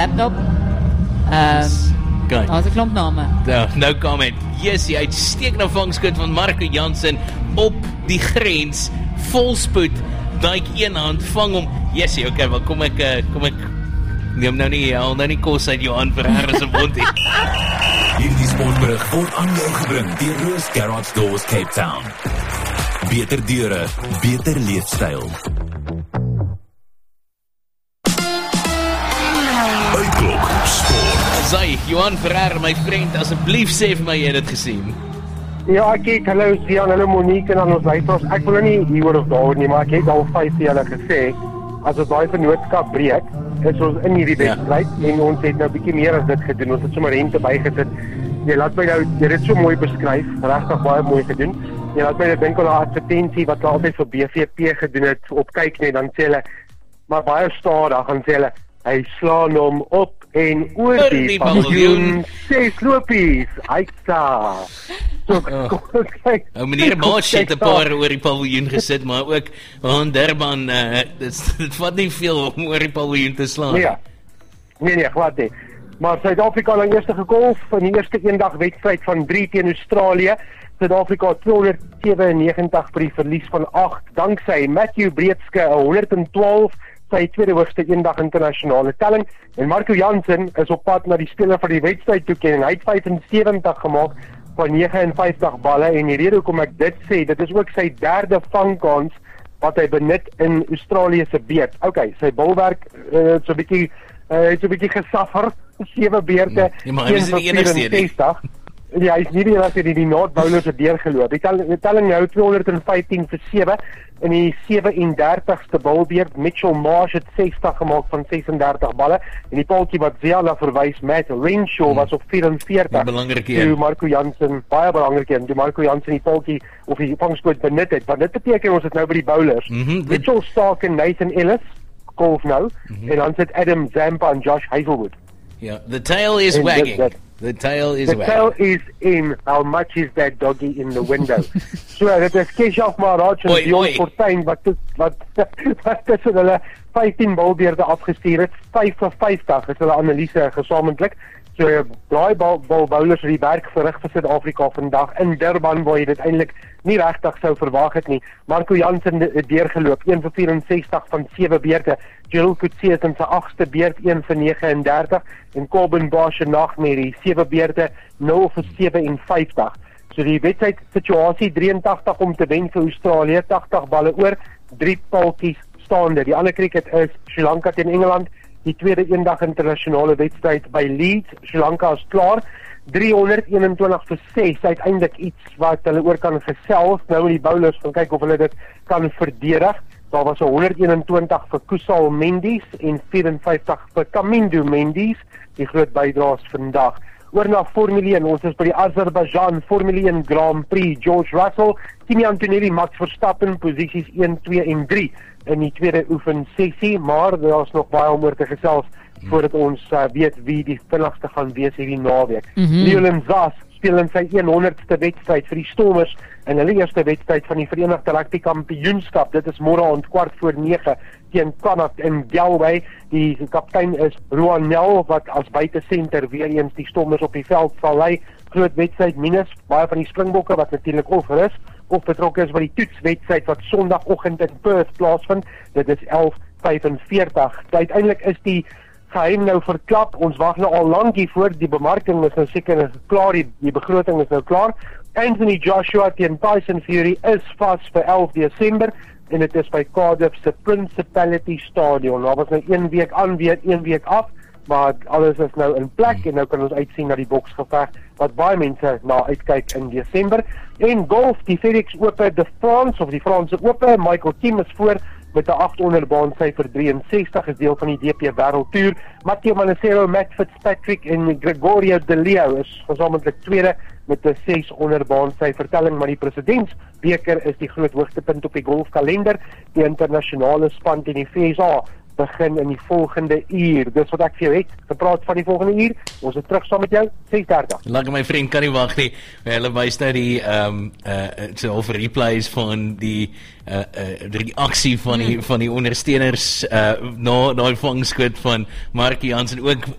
laptop. Goed. Daar's 'n klomp name. No comment. Yes, die uitstekende vangskoot van Marco Jansen op die grens, volspoed, daai een hand vang hom. Yes, okay, maar kom ek neem nou nie kos uit Johan Ferreira se mond nie. Hierdie sportberig word aan jou gebring deur Roos Garage Doors Cape Town. Beter deure, beter leefstyl. Uitklok sport. Sy, Johan Ferreira, my vriend, asseblief sê vir my jy het dit gesien. Ja, ek het, hallo Sian, hallo Monique en aan ons luisteraars. Ek wil nie hieroor of daaroor nie, maar ek het al 5 vir julle gesê, as ons daai vennootskap breek, is ons in hierdie wedstryd en ons het nou bietjie meer as dit gedoen. Ons het sommer rente bygesit. Jy laat my nou, jy het dit so mooi beskryf, regtig baie mooi gedoen. Jy laat my nou dink aan 'n advertensie wat hulle altyd vir BVP gedoen het op kyk net, dan sê hulle, maar baie stadig, dan sê hulle, hy slaan hom op en oor die paviljoen 6 lopies, uitsa. So, kyk. Meneer Marsh het 'n paar oor die paviljoen gesit, maar ook aan Durban, dit vat nie veel om oor die paviljoen te slaan. Nee, glad nie. Maar Suid-Afrika het eerste gegolf in die eerste eendag wedstryd van 3 teen Australië. Suid-Afrika 297 vir die verlies van 8, danksy Matthew Breedske 112, sy tweede hoogste eendag internasionale telling, en Marco Jansen is op pad na die speler van die wedstryd toekenning. Hy het 75 gemaak van 59 balle, en die rede hoekom ek dit sê, dit is ook sy derde vangkans wat hy benut in Australië se beurt. Okay, sy bolwerk so 'n bietjie gesaffer, 7 beurte, maar hy is nie die enigste nie. Ja, hy is nie die enigste die Noord bowlers het deurgeloop. Die telling nou 215 vir 7 in die 37ste bolbeurt. Mitchell Marsh het 60 gemaak van 36 balle, en die paaltjie wat Ziala verwys, Matt Renshaw was op 44. Toe Marco Jansen, baie belangrik een, toe Marco Jansen die paaltjie of die vangskoot benut het, want dit beteken ons het nou by die bowlers. Mitchell Stark en Nathan Ellis golf nou, en dan sit Adam Zampa en Josh Hazelwood. Yeah, the tail is wagging. The tail is in. How much is that doggy in the window? So, dit is Keshav Maharaj en Dion Fortuin wat tussen hulle 15 balbeerde afgestuur het, 5 vir 50 is hulle analise gesamentlik. So, daai bowlers het die werk verrig vir Suid-Afrika vandag in Durban, waar jy dit eintlik nie regtig sou verwag het nie. Marco Jansen het deurgeloop, 1 vir 64 van 7 beurte. Jill Coetzee is in sy 8ste beurt, 1 vir 39. En Corbin Bosch en Nagmeri, 7 beurte, 0 vir 57. So die wedstryd situasie 83 om te wen vir Australië, 80 balle oor, 3 paaltjies staande. Die ander cricket is Sri Lanka teen Engeland, die tweede eendag internasionale wedstryd by Leeds. Sri Lanka is klaar. 321 vir 6, uiteindelik iets wat hulle oor kan gesels. Nou met die bowlers van kyk of hulle dit kan verdedig. Daar was 121 vir Kusal Mendes en 54 vir Kamindu Mendes, die groot bydraes vandag. Oor na Formule 1, ons is by die Azerbaijan Formule 1 Grand Prix. George Russell, Kimi Antonelli, Max Verstappen, posisies 1, 2 en 3 in die tweede oefensessie, maar daar is nog baie om oor te gesels voordat ons weet wie die vinnigste gaan wees hierdie naweek. Leolin Zas speel in sy 100ste wedstryd vir die Stormers in hulle eerste wedstryd van die Verenigde Rugby Kampioenskap. Dit is môre aand 8:15 teen Connacht in Galway. Die kaptein is Roan Nel, wat as buitesenter weer eens die Stormers op die veld sal lei. Groot wedstryd minus baie van die Springbokke wat natuurlik of rus of betrokke is by die toetswedstryd wat Sondagoggend in Perth plaasvind. Dit is 11:45. Uiteindelik is die geheim nou verklap. Ons wag nou al lank hiervoor. Die bemarking is nou seker klaar, die begroting is nou klaar. Anthony Joshua teen Tyson Fury is vas vir 11 Desember en dit is by Cardiff se Principality Stadion. Daar was nou 1 week aan, weer 1 week af, maar alles is nou in plek en nou kan ons uitsien na die boksgeveg wat baie mense na uitkyk in Desember. En golf, die FedEx Open de France of die Franse Open, Michael Kim is voor met 'n 8 onder baan syfer 63, is deel van die DP Wêreldtoer. Matteo Manacero, Matt Fitzpatrick en Gregorio De Leo is gesamentlik tweede met 'n 6 onder baan syfer telling, maar die Presidentsbeker is die groot hoogtepunt op die golfkalender. Die internasionale span teen die VSA begin in die volgende uur. Dis wat ek vir jou het gepraat van die volgende uur. Ons is terug saam met jou 6:30. Lekker, my vriend, kan nie wag nie. Hulle wys nou die so replays van die reaksie van die ondersteuners na daai vangskoot van Markie Jansen, ook